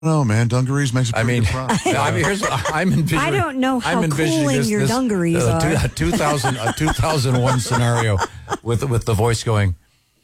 No, man, dungarees makes a pretty good product. I'm envisioning. I don't know how cooling your dungarees are. A 2001 scenario with the voice going,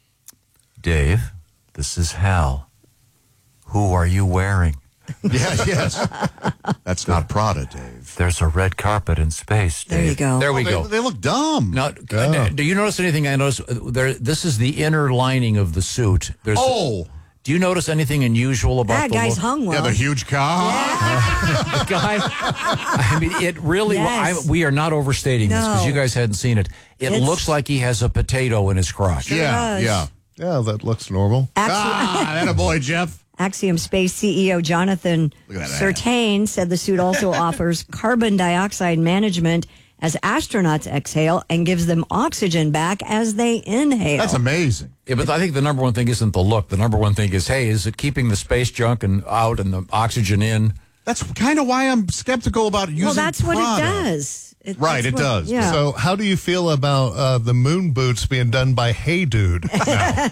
Dave, this is Hal. Who are you wearing? Yes. That's not Prada, Dave. There's a red carpet in space, Dave. There you go. There we go. They look dumb. Now, do you notice anything I noticed? This is the inner lining of the suit. Do you notice anything unusual about that guy's hung well? Yeah, the huge car. The guy, I mean, it really, Yes. we are not overstating this because No. you guys hadn't seen it. It looks like he has a potato in his crotch. Yeah. Yeah, that looks normal. That a boy, Jeff. Axiom Space CEO Jonathan Look at that. Certain said the suit also offers carbon dioxide management as astronauts exhale and gives them oxygen back as they inhale. That's amazing. Yeah, but I think the number one thing isn't the look. The number one thing is, hey, is it keeping the space junk and out and the oxygen in? That's kind of why I'm skeptical about using Well, that's what Prada. it does. Right, it does. Yeah. So, how do you feel about the moon boots being done by Hey Dude? Now?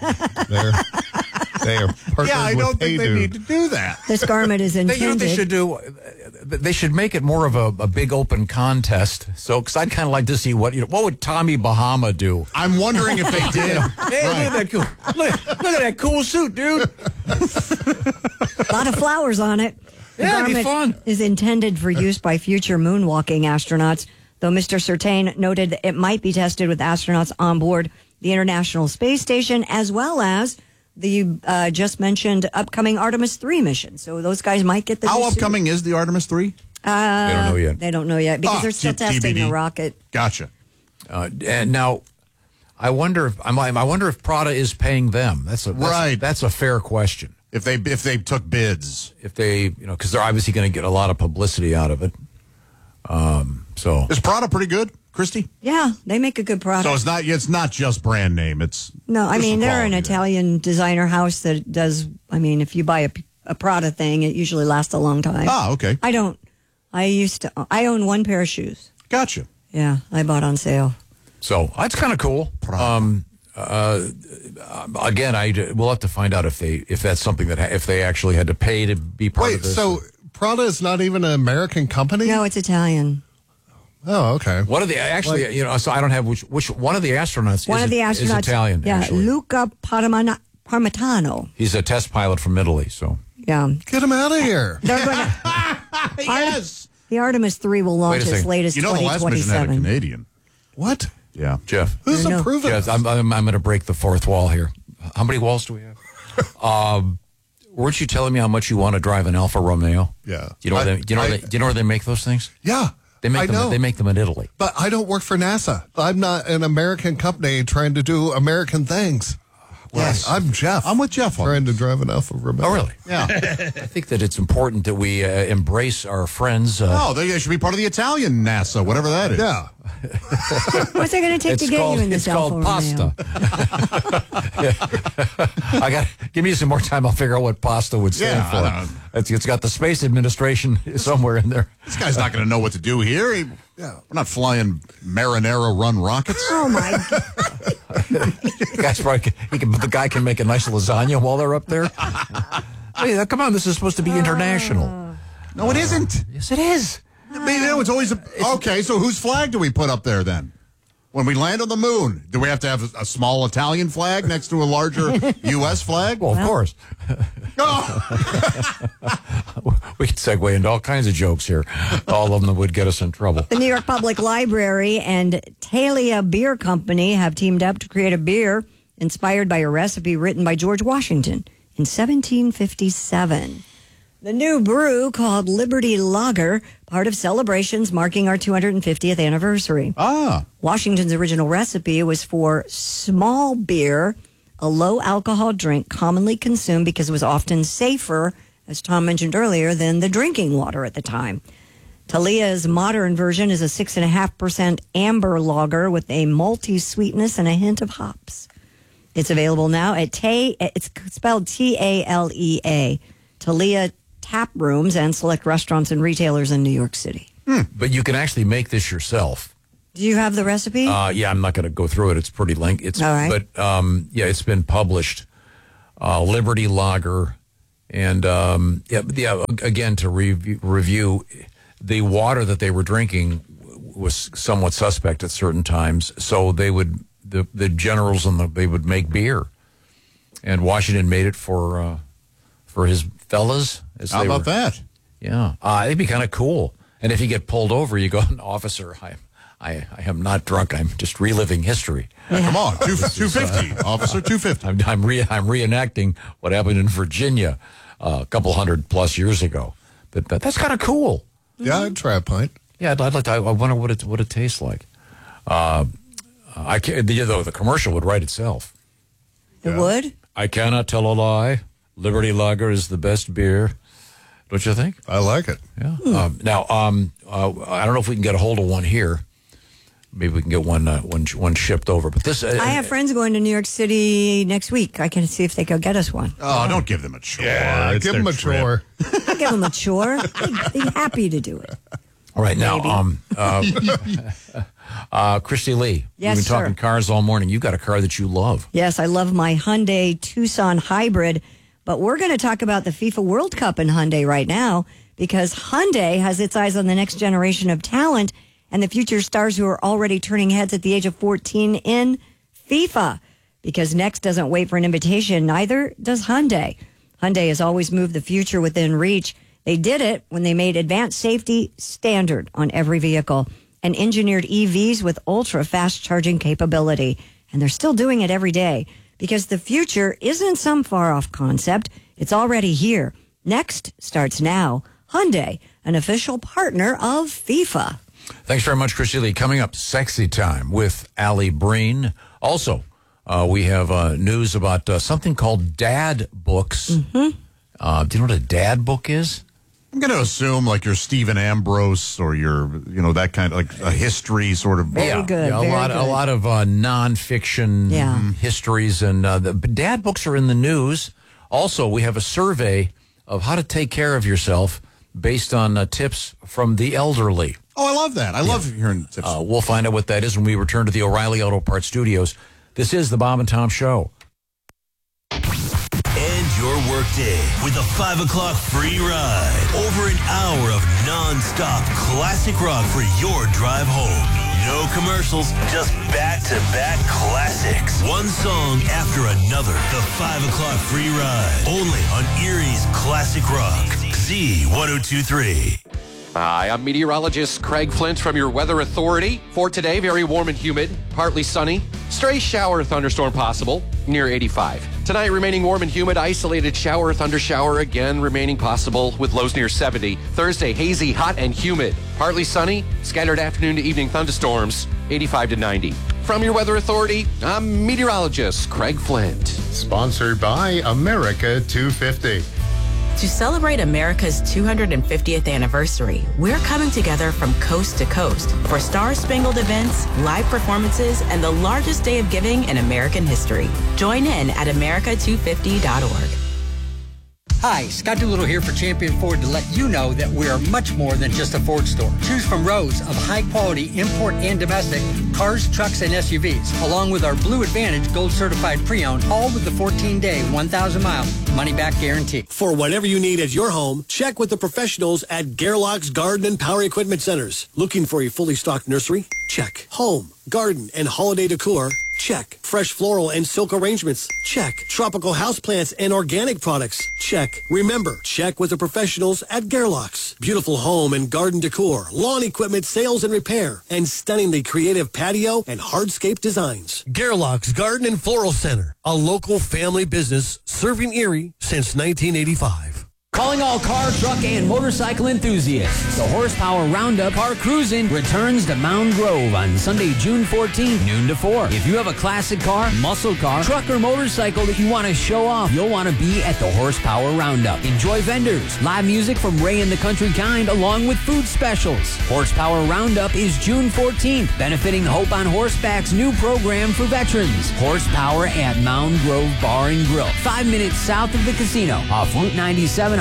They are partnered Yeah, I with don't Hey think they Dude. need to do that. This garment is intended. You know what they should do? They should make it more of a big open contest. So, because I'd kind of like to see what would Tommy Bahama do? I'm wondering if they did. Hey, look at that cool! Look at that cool suit, dude. A lot of flowers on it. The Yeah, it'd be garment fun. is intended for use by future moonwalking astronauts, though Mr. Certain noted that it might be tested with astronauts on board the International Space Station as well as the just mentioned upcoming Artemis 3 mission. So those guys might get the How new suit. upcoming is the Artemis 3? They don't know yet. They don't know yet because they're still testing TBD. the rocket. Gotcha. And now, I wonder if Prada is paying them. That's a fair question. If they took bids. If they, because they're obviously going to get a lot of publicity out of it. So Is Prada pretty good, Christy? Yeah, they make a good product. So it's not just brand name. It's No, I there's mean, some they're an quality there. Italian designer house that does, I mean, if you buy a Prada thing, it usually lasts a long time. Ah, okay. I own one pair of shoes. Gotcha. Yeah, I bought on sale. So that's kind of cool. Again, we'll have to find out if that's something that if they actually had to pay to be part of Wait, this. so Prada is not even an American company? No, it's Italian. Oh, okay. one of the so I don't have which one of the astronauts. One of the is astronauts. Italian. Yeah, actually. Luca Parmitano. He's a test pilot from Italy. So Yeah. Get him out of here. They're going to, Yes. the Artemis 3 will launch Wait a as second. late as You know the last mission had a 2027. Canadian. What? Yeah. Jeff, Who's I know. approving Jeff, this? I'm going to break the fourth wall here. How many walls do we have? Weren't you telling me how much you want to drive an Alfa Romeo? Yeah. Do you know where they make those things? Yeah. They make I them. know. They make them in Italy. But I don't work for NASA. I'm not an American company trying to do American things. Yes. I'm Jeff. I'm with Jeff on Trying to drive an Alfa Romeo. Oh, really? Yeah. I think that it's important that we embrace our friends. Oh, they should be part of the Italian NASA, whatever that is. Yeah. What's it going to take to get you in this it's called Alfa pasta. Romeo? Give me some more time. I'll figure out what pasta would stand Yeah, I know. for. It's got the Space Administration somewhere in there. This guy's not going to know what to do here. We're not flying Marinara-run rockets. Oh, my God. The guy can make a nice lasagna while they're up there. Hey, come on, this is supposed to be international. No, it isn't. Yes, it is. I mean, it's always okay. So whose flag do we put up there then? When we land on the moon, do we have to have a small Italian flag next to a larger U.S. flag? Well, of course. Oh. We could segue into all kinds of jokes here. All of them would get us in trouble. The New York Public Library and Thalia Beer Company have teamed up to create a beer inspired by a recipe written by George Washington in 1757. The new brew, called Liberty Lager, part of celebrations marking our 250th anniversary. Washington's original recipe was for small beer, a low-alcohol drink commonly consumed because it was often safer, as Tom mentioned earlier, than the drinking water at the time. Thalia's modern version is a 6.5% amber lager with a malty sweetness and a hint of hops. It's available now at it's spelled Talea, Thalia tap rooms and select restaurants and retailers in New York City. But you can actually make this yourself. Do you have the recipe? Yeah, I'm not going to go through it. It's pretty lengthy. All right. But, it's been published. Liberty Lager And again, to review, the water that they were drinking was somewhat suspect at certain times. So they would the generals they would make beer, and Washington made it for his fellas. How about that? Yeah, it'd be kind of cool. And if you get pulled over, you go, officer, I am not drunk. I'm just reliving history. Come on, 250, officer, 250. I'm reenacting what happened in Virginia a couple 100+ years ago. But that's kind of cool. Yeah, I'd try a pint. Yeah, I'd like to. I wonder what it tastes like. I can't. The commercial would write itself. It would? I cannot tell a lie. Liberty Lager is the best beer. Don't you think? I like it. Yeah. Now, I don't know if we can get a hold of one here. Maybe we can get one shipped over. But this, I have friends going to New York City next week. I can see if they could get us one. Oh, don't give them a chore. Yeah, give them a chore. I'll give them a chore. They'd be happy to do it. All right, now, Christy Lee. Yes, We've been talking cars all morning. You got a car that you love. Yes, I love my Hyundai Tucson Hybrid, but we're going to talk about the FIFA World Cup in Hyundai right now because Hyundai has its eyes on the next generation of talent and the future stars who are already turning heads at the age of 14 in FIFA. Because next doesn't wait for an invitation, neither does Hyundai. Hyundai has always moved the future within reach. They did it when they made advanced safety standard on every vehicle and engineered EVs with ultra-fast charging capability. And they're still doing it every day because the future isn't some far-off concept. It's already here. Next starts now. Hyundai, an official partner of FIFA. Thanks very much, Christy Lee. Coming up, Sexy Time with Allie Breen. Also, we have news about something called dad books. Mm-hmm. Do you know what a dad book is? I'm going to assume like your Stephen Ambrose or your, that kind of like a history sort of book. Very good. Yeah, a lot of nonfiction histories, and the dad books are in the news. Also, we have a survey of how to take care of yourself based on tips from the elderly. Oh, I love that. I love hearing tips. We'll find out what that is when we return to the O'Reilly Auto Parts Studios. This is the Bob and Tom Show. End your workday with a 5 o'clock free ride. Over an hour of non-stop classic rock for your drive home. No commercials, just back-to-back classics. One song after another. The 5 o'clock free ride. Only on Erie's Classic Rock. Z1023. Hi, I'm meteorologist Craig Flint from your Weather Authority. For today, very warm and humid, partly sunny. Stray shower thunderstorm possible, near 85. Tonight, remaining warm and humid, isolated shower, thundershower again remaining possible with lows near 70. Thursday, hazy, hot, and humid. Partly sunny, scattered afternoon to evening thunderstorms, 85 to 90. From your Weather Authority, I'm meteorologist Craig Flint. Sponsored by America 250. To celebrate America's 250th anniversary, we're coming together from coast to coast for star-spangled events, live performances, and the largest day of giving in American history. Join in at America250.org. Hi, Scott Doolittle here for Champion Ford to let you know that we are much more than just a Ford store. Choose from rows of high-quality import and domestic cars, trucks, and SUVs, along with our Blue Advantage Gold Certified Pre-Owned, all with the 14-day, 1,000-mile money-back guarantee. For whatever you need at your home, check with the professionals at Gerlach's Garden and Power Equipment Centers. Looking for a fully stocked nursery? Check. Home, garden, and holiday decor? Check. Fresh floral and silk arrangements? Check. Tropical houseplants and organic products? Check. Remember, check with the professionals at Gerlach's. Beautiful home and garden decor, lawn equipment sales and repair, and stunningly creative patio and hardscape designs. Gerlach's Garden and Floral Center, a local family business serving Erie since 1985. Calling all car, truck, and motorcycle enthusiasts. The Horsepower Roundup Car Cruising returns to Mound Grove on Sunday, June 14th, noon to 4. If you have a classic car, muscle car, truck, or motorcycle that you want to show off, you'll want to be at the Horsepower Roundup. Enjoy vendors, live music from Ray and the Country Kind, along with food specials. Horsepower Roundup is June 14th, benefiting Hope on Horseback's new program for veterans. Horsepower at Mound Grove Bar and Grill, 5 minutes south of the casino, off Route 97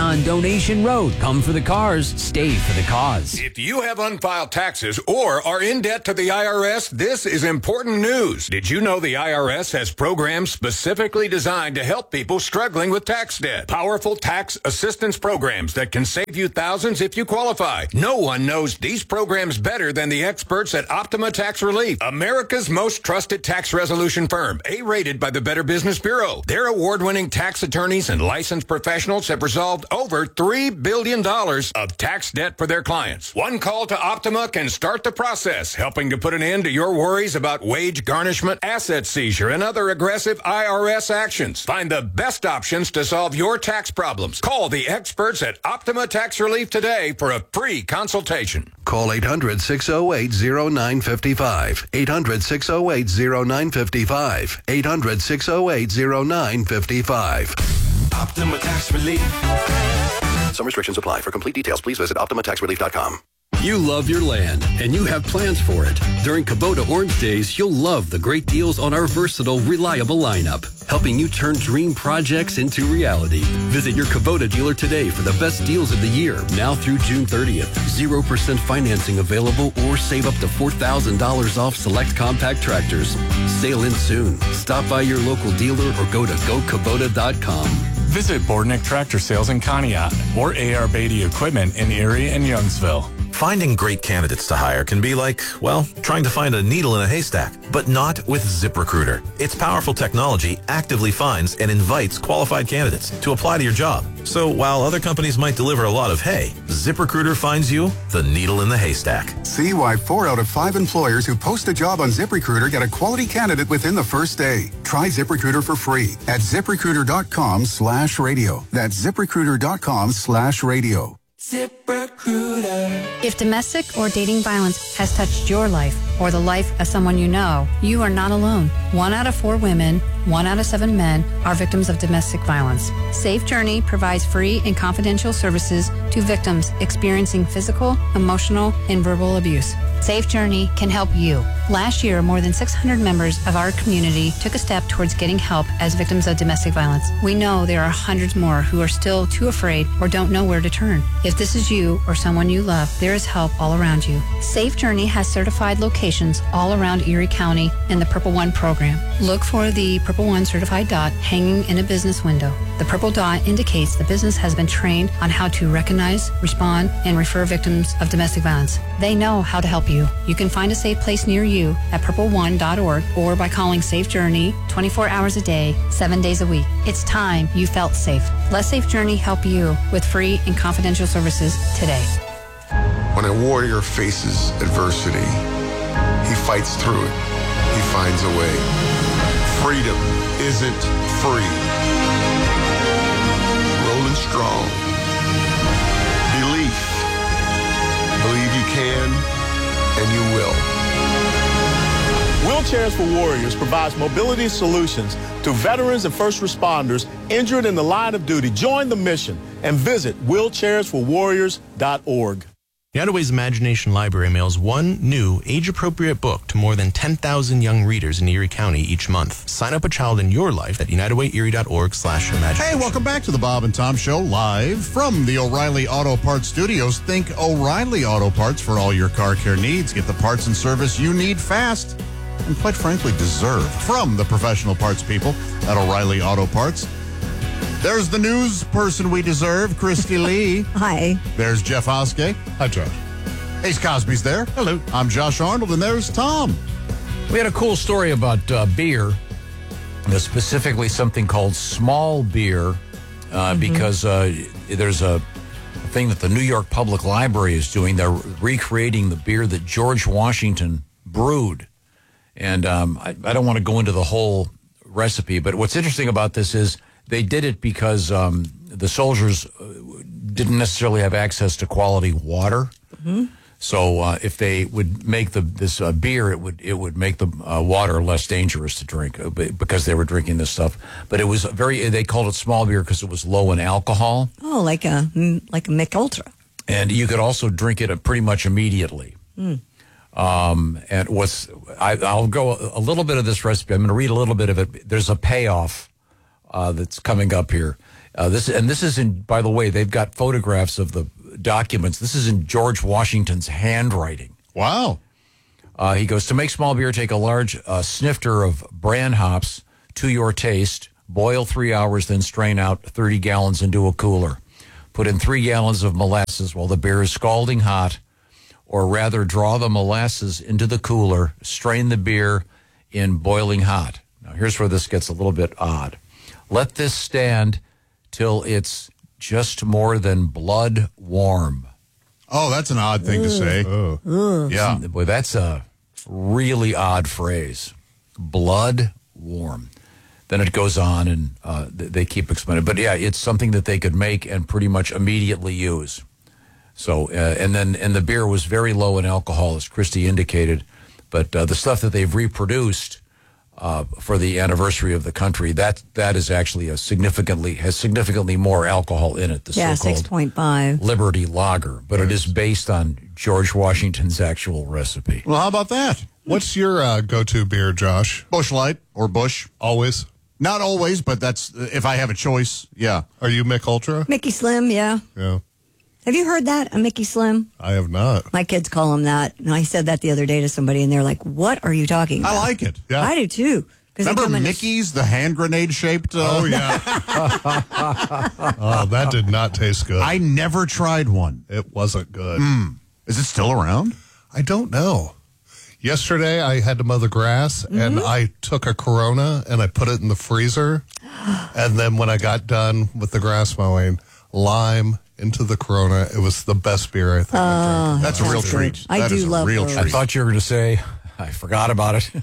on Donation Road. Come for the cars, stay for the cause. If you have unfiled taxes or are in debt to the IRS, this is important news. Did you know the IRS has programs specifically designed to help people struggling with tax debt? Powerful tax assistance programs that can save you thousands if you qualify. No one knows these programs better than the experts at Optima Tax Relief, America's most trusted tax resolution firm, A-rated by the Better Business Bureau. Their award-winning tax attorneys and licensed professionals have resolved over $3 billion of tax debt for their clients. One call to Optima can start the process, helping to put an end to your worries about wage garnishment, asset seizure, and other aggressive IRS actions. Find the best options to solve your tax problems. Call the experts at Optima Tax Relief today for a free consultation. Call 800-608-0955. 800-608-0955. 800-608-0955. Optima Tax Relief. Some restrictions apply. For complete details, please visit OptimaTaxRelief.com. You love your land, and you have plans for it. During Kubota Orange Days, you'll love the great deals on our versatile, reliable lineup, helping you turn dream projects into reality. Visit your Kubota dealer today for the best deals of the year, now through June 30th. 0% financing available, or save up to $4,000 off select compact tractors. Sail in soon. Stop by your local dealer or go to GoKubota.com. Visit Bordnick Tractor Sales in Conneaut or AR Beatty Equipment in Erie and Youngsville. Finding great candidates to hire can be like, well, trying to find a needle in a haystack, but not with ZipRecruiter. Its powerful technology actively finds and invites qualified candidates to apply to your job. So while other companies might deliver a lot of hay, ZipRecruiter finds you the needle in the haystack. See why 4 out of 5 employers who post a job on ZipRecruiter get a quality candidate within the first day. Try ZipRecruiter for free at ZipRecruiter.com/radio. That's ZipRecruiter.com/radio. ZipRecruiter. If domestic or dating violence has touched your life or the life of someone you know, you are not alone. 1 out of 4 women, 1 out of 7 men are victims of domestic violence. Safe Journey provides free and confidential services to victims experiencing physical, emotional, and verbal abuse. Safe Journey can help you. Last year, more than 600 members of our community took a step towards getting help as victims of domestic violence. We know there are hundreds more who are still too afraid or don't know where to turn. If this is you or someone you love, there is help all around you. Safe Journey has certified locations all around Erie County in the Purple One program. Look for the Purple One certified dot hanging in a business window. The purple dot indicates the business has been trained on how to recognize, respond, and refer victims of domestic violence. They know how to help you. You can find a safe place near you at purpleone.org or by calling Safe Journey 24 hours a day, 7 days a week. It's time you felt safe. Let Safe Journey help you with free and confidential services today. When a warrior faces adversity, he fights through it. He finds a way. Freedom isn't free. Rolling strong. Belief. Believe you can and you will. Wheelchairs for Warriors provides mobility solutions to veterans and first responders injured in the line of duty. Join the mission and visit wheelchairsforwarriors.org. United Way's Imagination Library mails one new, age-appropriate book to more than 10,000 young readers in Erie County each month. Sign up a child in your life at unitedwayerie.org/imagination. Hey, welcome back to the Bob and Tom Show, live from the O'Reilly Auto Parts Studios. Think O'Reilly Auto Parts for all your car care needs. Get the parts and service you need fast and, quite frankly, deserve from the professional parts people at O'Reilly Auto Parts. There's the news person we deserve, Christy Lee. Hi. There's Jeff Hoskey. Hi, Josh. Ace Cosby's there. Hello. I'm Josh Arnold, and there's Tom. We had a cool story about beer, specifically something called small beer, because there's a thing that the New York Public Library is doing. They're recreating the beer that George Washington brewed. And I don't want to go into the whole recipe, but what's interesting about this is they did it because the soldiers didn't necessarily have access to quality water. Mm-hmm. So if they would make this beer, it would make the water less dangerous to drink because they were drinking this stuff. But it was they called it small beer because it was low in alcohol. Oh, like a Mick Ultra. And you could also drink it pretty much immediately. Mm. And I'll go a little bit of this recipe. I'm going to read a little bit of it. There's a payoff that's coming up here. This is in, by the way, they've got photographs of the documents. This is in George Washington's handwriting. Wow. He goes, to make small beer, take a large snifter of bran hops to your taste, boil 3 hours, then strain out 30 gallons into a cooler. Put in 3 gallons of molasses while the beer is scalding hot, or rather draw the molasses into the cooler, strain the beer in boiling hot. Now, here's where this gets a little bit odd. Let this stand till it's just more than blood warm. Oh, that's an odd thing to say. Yeah. Boy, that's a really odd phrase. Blood warm. Then it goes on, and they keep explaining. But, yeah, it's something that they could make and pretty much immediately use. So, and the beer was very low in alcohol, as Christy indicated. But the stuff that they've reproduced for the anniversary of the country, that is actually has significantly more alcohol in it. The so-called 6.5 Liberty Lager, but it is based on George Washington's actual recipe. Well, how about that? What's your go-to beer, Josh? Busch Light or Busch? Always? Not always, but that's if I have a choice. Yeah. Are you Mick Ultra? Mickey Slim, yeah. Yeah. Have you heard that, a Mickey Slim? I have not. My kids call him that. And I said that the other day to somebody, and they're like, what are you talking about? I like it. Yeah. I do, too. Remember Mickey's, the hand grenade shaped? Oh, yeah. Oh, that did not taste good. I never tried one. It wasn't good. Is it still around? I don't know. Yesterday, I had to mow the grass, and I took a Corona, and I put it in the freezer. And then when I got done with the grass mowing, lime into the Corona. It was the best beer I think I've drank. That's a real treat. I do love real those. treat. I thought you were going to say, I forgot about it.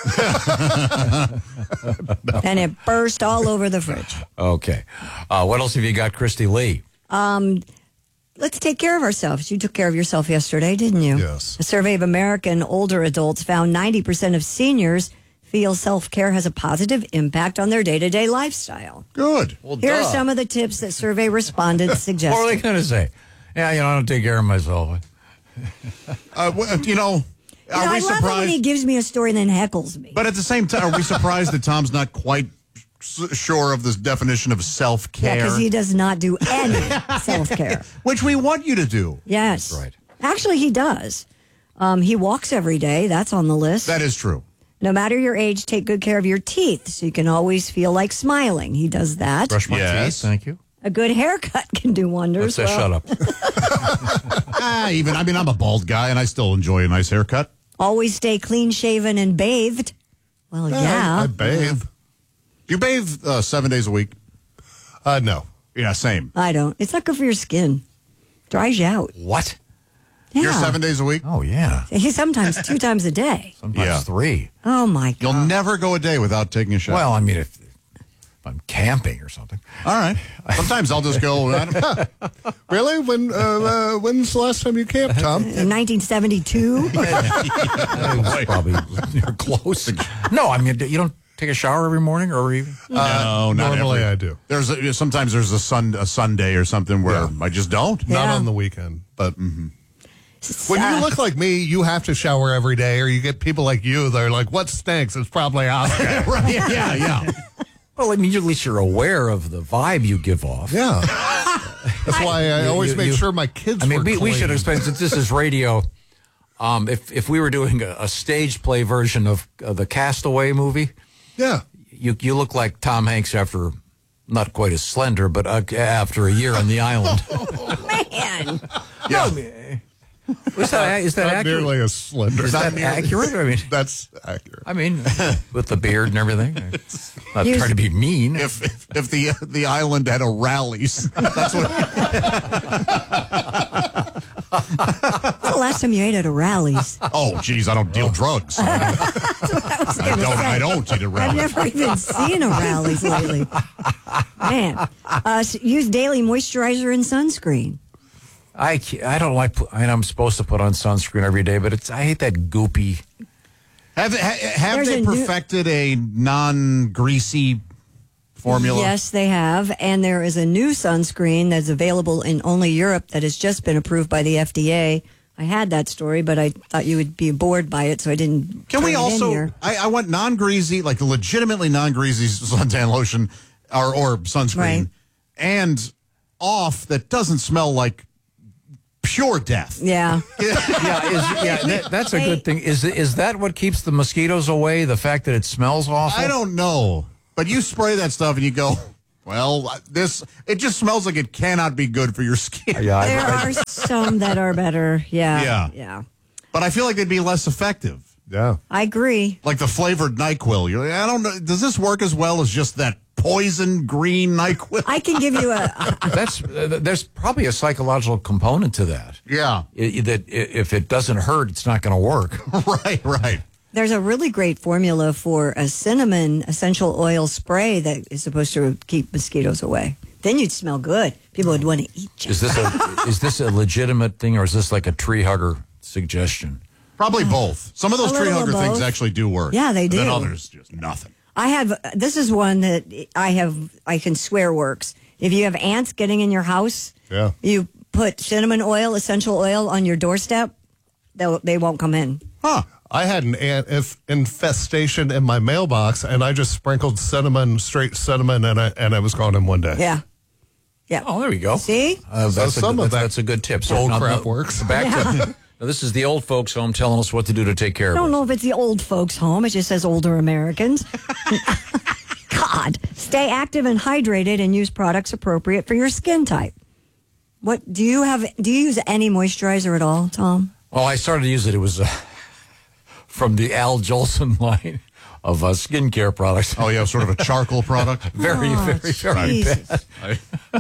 And it burst all over the fridge. Okay. What else have you got, Christy Lee? Let's take care of ourselves. You took care of yourself yesterday, didn't you? Yes. A survey of American older adults found 90% of seniors feel self-care has a positive impact on their day-to-day lifestyle. Good. Well, Here are some of the tips that survey respondents suggested. What are they going to say? Yeah, I don't take care of myself. Are we I love it when surprised? he gives me a story and then heckles me. But at the same time, are we surprised that Tom's not quite sure of this definition of self-care? Yeah, because he does not do any self-care. Which we want you to do. Yes. That's right. Actually, he does. He walks every day. That's on the list. That is true. No matter your age, take good care of your teeth so you can always feel like smiling. He does that. Brush my teeth. Thank you. A good haircut can do wonders. Shut up. I'm a bald guy, and I still enjoy a nice haircut. Always stay clean-shaven and bathed. Well, yeah. I bathe. Do you bathe 7 days a week? No. Yeah, same. I don't. It's not good for your skin. Dries you out. What? Yeah. You're 7 days a week? Oh, yeah. Sometimes 2 times a day. Sometimes 3. Oh, my God. You'll never go a day without taking a shower. Well, I mean, if I'm camping or something. All right. Sometimes I'll just go. Really? When's the last time you camped, Tom? In 1972. Probably you're close. No, I mean, you don't take a shower every morning or even? No, not normally every. I do. Sometimes there's a Sunday or something where I just don't. Not Yeah. on the weekend, but when you look like me, you have to shower every day, or you get people like you that are like, "What stinks?" It's probably Oscar. Right? Yeah. Well, I mean, at least you're aware of the vibe you give off. Yeah. That's why I always make sure my kids. I mean, were we should clean. explain, since this is radio. If we were doing a stage play version of the Castaway movie, Yeah. you look like Tom Hanks after, not quite as slender, but after a year on the island. Man. Yeah. Is that Not accurate? nearly as slender. Is that accurate? I mean, That's accurate. I mean, with the beard and everything. Not trying to be mean. If the island had a Rallies, that's what. When's the last time you ate at a Rallies? Oh, geez, I don't deal drugs. I don't eat a I've Rallies. never even seen a Rallies lately. Man. Use daily moisturizer and sunscreen. I don't like. I'm supposed to put on sunscreen every day, but I hate that goopy. Have There's they a new- perfected a non-greasy formula? Yes, they have. And there is a new sunscreen that's available in only Europe that has just been approved by the FDA. I had that story, but I thought you would be bored by it, so I didn't. Can we turn it in also? here. I want non-greasy, like legitimately non-greasy suntan lotion or sunscreen. Right. and off that doesn't smell like pure death. Yeah. That's a good thing. Is that what keeps the mosquitoes away? The fact that it smells awful? I don't know. But you spray that stuff and you go, well, it just smells like it cannot be good for your skin. Yeah, There are some that are better. Yeah. Yeah. But I feel like they'd be less effective. Yeah. I agree. Like the flavored NyQuil. You're like, I don't know. Does this work as well as just that poison green NyQuil? I can give you There's probably a psychological component to that. Yeah. That if it doesn't hurt, it's not going to work. Right. There's a really great formula for a cinnamon essential oil spray that is supposed to keep mosquitoes away. Then you'd smell good. People would want to eat you. Is this a legitimate thing, or is this like a tree hugger suggestion? Probably both. Some of those A tree little hugger of things both. actually do work. Yeah, they But then do. others, just nothing. This is one that I can swear works. If you have ants getting in your house, Yeah. you put cinnamon oil, essential oil on your doorstep, they won't come in. Huh. I had an ant infestation in my mailbox, and I just sprinkled straight cinnamon, and I was gone in one day. Yeah. Yeah. Oh, there we go. See? That's a good tip. So Old now- crap now- works. Back to now, this is the old folks home telling us what to do to take care I of don't us. know if it's the old folks' home. It just says older Americans. God. Stay active and hydrated and use products appropriate for your skin type. Do you use any moisturizer at all, Tom? Well, I started to use it. It was from the Al Jolson line of skincare products. Oh, yeah, sort of a charcoal product. very Jesus. bad.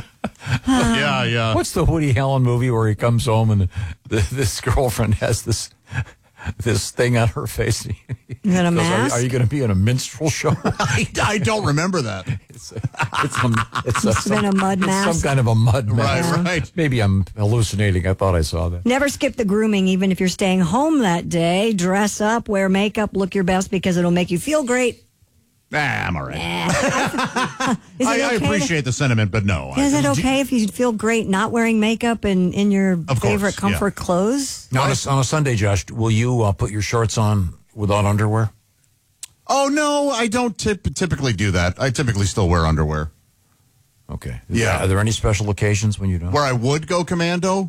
Yeah. What's the Woody Allen movie where he comes home and this girlfriend has this thing on her face? Is that a Goes, mask? Are you going to be in a minstrel show? I don't remember that. It's been a mud mask. Some kind of a mud mask. Right. Maybe I'm hallucinating. I thought I saw that. Never skip the grooming, even if you're staying home that day. Dress up, wear makeup, look your best because it'll make you feel great. I'm all right. Is it I okay appreciate the sentiment, but no. Is it okay if you feel great not wearing makeup and in your Of favorite course, comfort clothes? Now, on a Sunday, Josh, will you put your shorts on without underwear? Oh, no, I don't typically do that. I typically still wear underwear. Okay. Yeah. Are there any special occasions when you don't? Where I would go commando?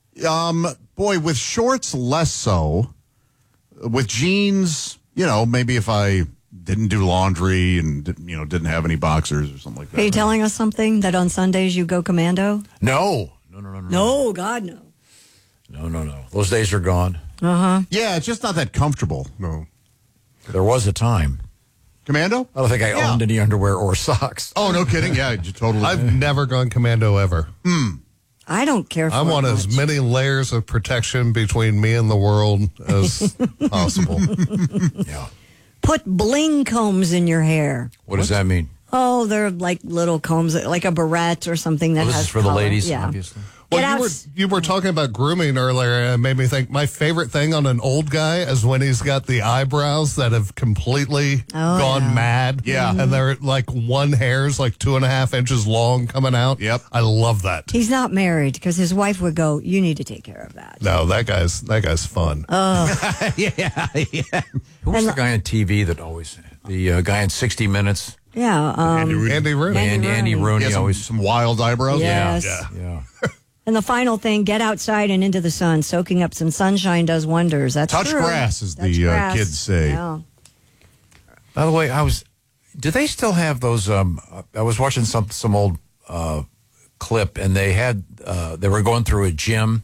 Boy, with shorts, less so. With jeans, maybe if I didn't do laundry and, didn't have any boxers or something like that. Are you telling us something that on Sundays you go commando? No. No, God, no. No. Those days are gone. Uh-huh. Yeah, it's just not that comfortable. No. There was a time. Commando? I don't think I owned any underwear or socks. Oh, no kidding. Yeah, you totally. I've never gone commando ever. I don't care for I want it as much. many layers of protection between me and the world as possible. Yeah. Put bling combs in your hair. What does that mean? Oh, they're like little combs, like a barrette or something that This has is for the color. ladies, Yeah. obviously. Get Well, out. you were talking about grooming earlier, and it made me think my favorite thing on an old guy is when he's got the eyebrows that have completely gone mad. Yeah. And they're like one hair's like 2.5 inches long coming out. Yep. I love that. He's not married because his wife would go, you need to take care of that. No, that guy's fun. Oh, yeah. Who was the guy on TV that always, the guy in 60 Minutes? yeah. Andy Rooney. Andy Rooney He has always. some wild eyebrows. Yes. Yeah. And the final thing, get outside and into the sun. Soaking up some sunshine does wonders. That's Touch true. grass, as Touch the grass. kids say. Yeah. By the way, do they still have those? I was watching some old clip, and they were going through a gym,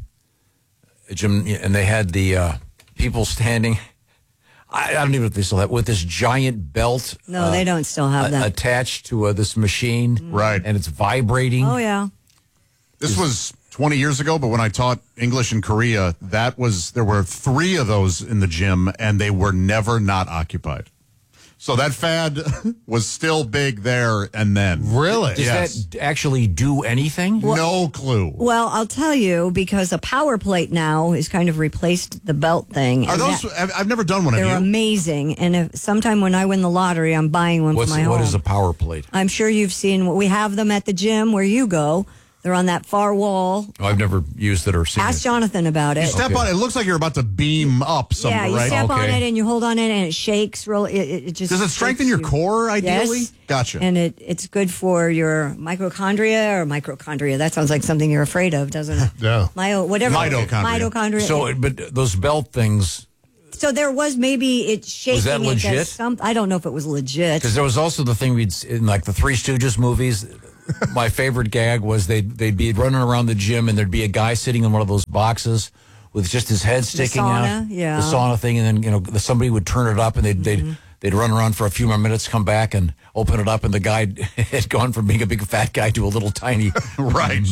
and they had the people standing. I don't even know if they still have with this giant belt. No, they don't still have that. attached to this machine, Right. And it's vibrating. Oh, yeah. This was 20 years ago, but when I taught English in Korea, there were 3 of those in the gym, and they were never not occupied. So that fad was still big there and then. Really? Does that actually do anything? No clue. Well, I'll tell you, because a power plate now has kind of replaced the belt thing. Are and those? I've never done one. Have they're you? amazing. And if sometime when I win the lottery, I'm buying one for my home. What is a power plate? I'm sure you've seen, we have them at the gym where you go They're on that far wall. Oh, I've never used it or seen Ask it. Jonathan about it. You step on it. It looks like you're about to beam up somewhere, Yeah, you right? step on it and you hold on it and it shakes. It just Does it strengthen your core, ideally? Yes. Gotcha. And it's good for your mitochondria. That sounds like something you're afraid of, doesn't it? Yeah. Mitochondria. So, but those belt things, So there was maybe it shaking. Was that legit? I don't know if it was legit. because there was also the thing in like the Three Stooges movies. My favorite gag was they'd be running around the gym and there'd be a guy sitting in one of those boxes with just his head sticking sauna, out, yeah. the sauna thing, and then somebody would turn it up and they'd run around for a few more minutes, come back and open it up, and the guy had gone from being a big fat guy to a little tiny right.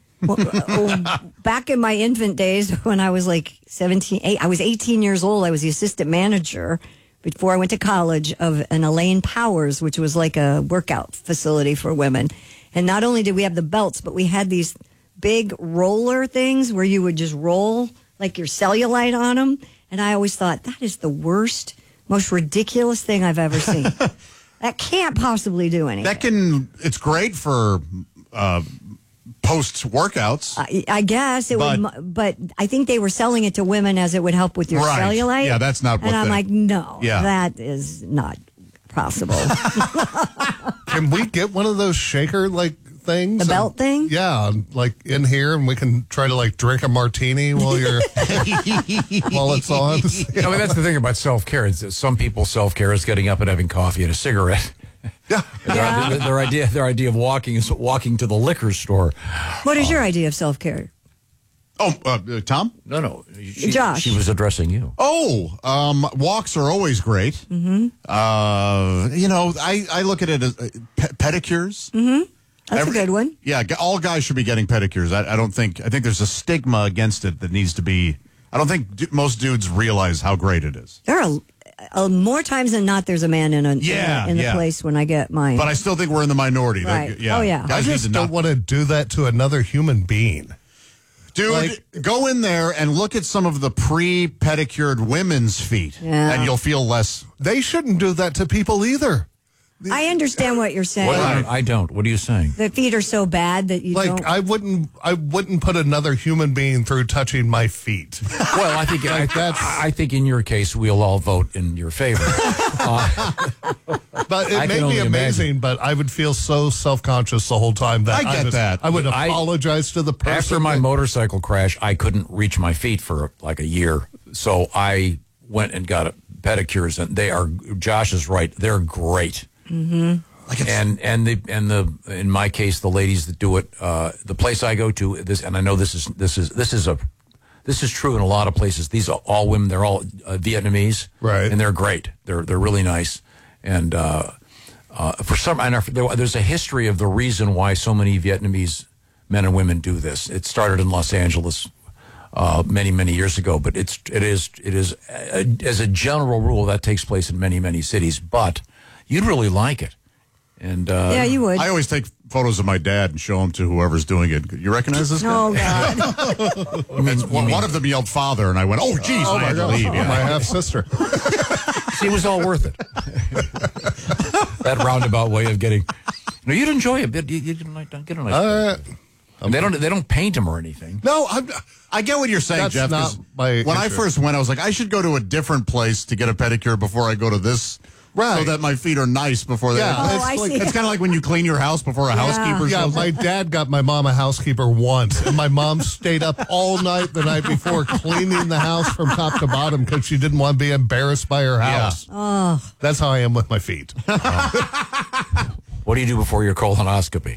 Back in my infant days, when I was like 17, I was 18 years old. I was the assistant manager before I went to college of an Elaine Powers, which was like a workout facility for women. And not only did we have the belts, but we had these big roller things where you would just roll like your cellulite on them. And I always thought, that is the worst, most ridiculous thing I've ever seen. That can't possibly do anything. It's great for post workouts. I guess it would, but I think they were selling it to women as it would help with your Right. cellulite. Yeah, that's not what And I'm they- like, no, Yeah. that is not possible. Can we get one of those shaker things? The belt thing? Yeah, like in here, and we can try to drink a martini while you're while it's on. I mean, that's the thing about self-care. Is that some people self-care is getting up and having coffee and a cigarette. Yeah. Their idea of walking is walking to the liquor store. What is your idea of self-care? Oh, Tom? No. Josh. She was addressing you. Oh, walks are always great. Mm-hmm. I look at it as pedicures. Mm-hmm. That's a good one. Yeah, all guys should be getting pedicures. I think there's a stigma against it that needs to be. I don't think most dudes realize how great it is. There are more times than not, there's a man in the place when I get mine. But I still think we're in the minority. Right. Oh, yeah. I Guys need just to don't want to do that to another human being. Dude, go in there and look at some of the pre-pedicured women's feet, Yeah. and you'll feel less. They shouldn't do that to people either. I understand what you're saying. I don't. What are you saying? The feet are so bad that you don't. I wouldn't put another human being through touching my feet. Well, I think I think in your case we'll all vote in your favor. But it made me amazing. But I would feel so self-conscious the whole time that I get that. I would apologize to the person. After my motorcycle crash, I couldn't reach my feet for like a year, so I went and got pedicures, and they are. Josh is right; they're great. Mm-hmm. And in my case, the ladies that do it, the place I go to, and I know this is true in a lot of places. These are all women. They're all Vietnamese, right? And they're great. They're really nice. And there's a history of the reason why so many Vietnamese men and women do this. It started in Los Angeles many years ago, but it is as a general rule that takes place in many cities. But you'd really like it. And yeah, you would. I always take photos of my dad and show them to whoever's doing it. You recognize this guy? Oh, God. One of them yelled father, and I went, oh, geez, I had to leave. Yeah. My half-sister. See, it was all worth it. That roundabout way of getting. No, you'd enjoy it. You get a nice. And they don't paint them or anything. No, I get what you're saying, That's Jeff. not my when I interest. first went, I was like, I should go to a different place to get a pedicure before I go to this. Right. So that my feet are nice before they. Yeah, I see. It's kind of like when you clean your house before a housekeeper Yeah, shows my up. dad got my mom a housekeeper once, and my mom stayed up all night the night before cleaning the house from top to bottom because she didn't want to be embarrassed by her house. Oh. That's how I am with my feet. What do you do before your colonoscopy?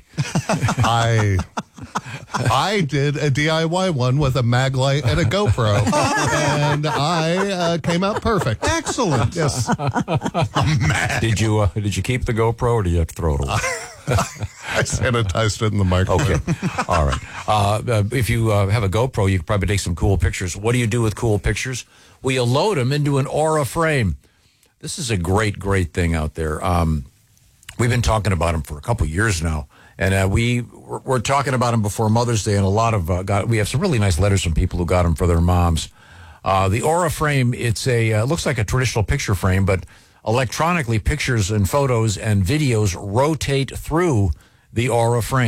I did a DIY one with a mag light and a GoPro, and I came out perfect. Excellent. Yes. Did you keep the GoPro or did you have to throw it away? I sanitized it in the microwave. Okay. All right. If you have a GoPro, you could probably take some cool pictures. What do you do with cool pictures? Well, you load them into an Aura frame. This is a great thing out there. We've been talking about them for a couple years now. And we're talking about them before Mother's Day, and a lot of we have some really nice letters from people who got them for their moms. The Aura frame, it's looks like a traditional picture frame, but electronically pictures and photos and videos rotate through the Aura frame.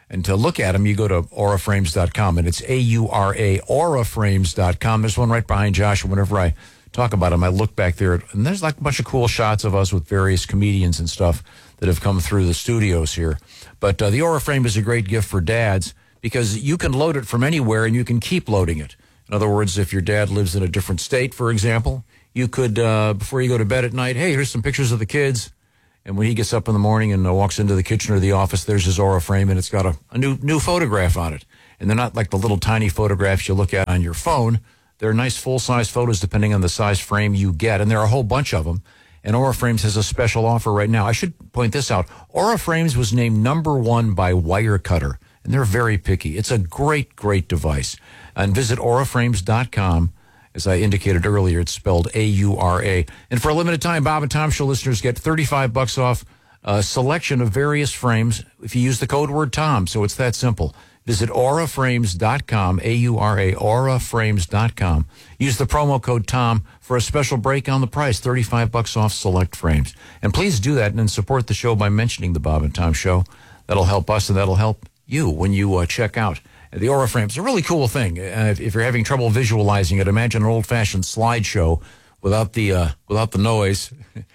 And to look at them, you go to auraframes.com, and it's AURA, auraframes.com. There's one right behind Joshua. Whenever I talk about them, I look back there, and there's like a bunch of cool shots of us with various comedians and stuff that have come through the studios here. But the Aura Frame is a great gift for dads because you can load it from anywhere, and you can keep loading it. In other words, if your dad lives in a different state, for example, you could, before you go to bed at night, hey, here's some pictures of the kids. And when he gets up in the morning and walks into the kitchen or the office, there's his Aura Frame, and it's got a new photograph on it. And they're not like the little tiny photographs you look at on your phone. They're nice full-size photos depending on the size frame you get, and there are a whole bunch of them. And Aura Frames has a special offer right now. I should point this out. Aura Frames was named #1 by Wirecutter, and they're very picky. It's a great, great device. And visit auraframes.com. As I indicated earlier, it's spelled AURA. And for a limited time, Bob and Tom Show listeners get $35 off a selection of various frames if you use the code word Tom. So it's that simple. Visit auraframes.com, AURA, auraframes.com. Use the promo code Tom for a special break on the price, $35 off select frames. And please do that and then support the show by mentioning the Bob and Tom Show. That'll help us and that'll help you when you check out the Aura Frame. It's a really cool thing. If you're having trouble visualizing it, imagine an old-fashioned slideshow without the noise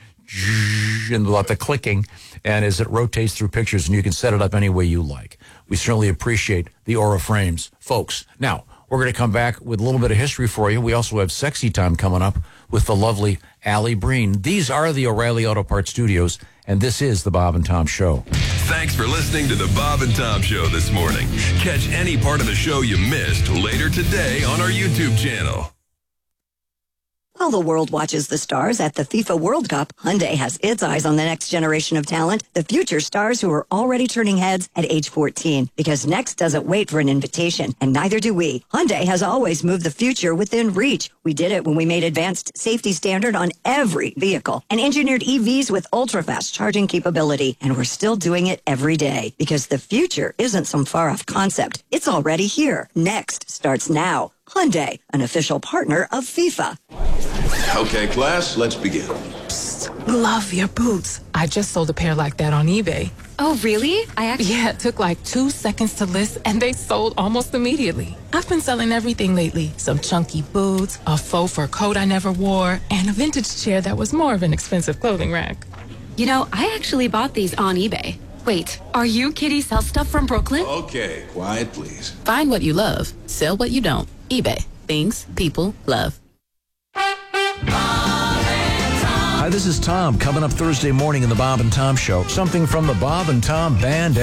and without the clicking, and as it rotates through pictures, and you can set it up any way you like. We certainly appreciate the Aura Frames, folks. Now, we're going to come back with a little bit of history for you. We also have Sexy Time coming up with the lovely Allie Breen. These are the O'Reilly Auto Parts Studios, and this is the Bob and Tom Show. Thanks for listening to the Bob and Tom Show this morning. Catch any part of the show you missed later today on our YouTube channel. While the world watches the stars at the FIFA World Cup, Hyundai has its eyes on the next generation of talent, the future stars who are already turning heads at age 14. Because next doesn't wait for an invitation, and neither do we. Hyundai has always moved the future within reach. We did it when we made advanced safety standard on every vehicle and engineered EVs with ultra-fast charging capability. And we're still doing it every day because the future isn't some far-off concept. It's already here. Next starts now. Hyundai, an official partner of FIFA. Okay, class, let's begin. Psst, love your boots. I just sold a pair like that on eBay. Oh, really? Yeah, it took like 2 seconds to list, and they sold almost immediately. I've been selling everything lately. Some chunky boots, a faux fur coat I never wore, and a vintage chair that was more of an expensive clothing rack. You know, I actually bought these on eBay. Wait, are you Kitty Sell Stuff from Brooklyn? Okay, quiet, please. Find what you love. Sell what you don't. eBay. Things people love. Hi, this is Tom. Coming up Thursday morning in the Bob and Tom Show. Something from the Bob and Tom Band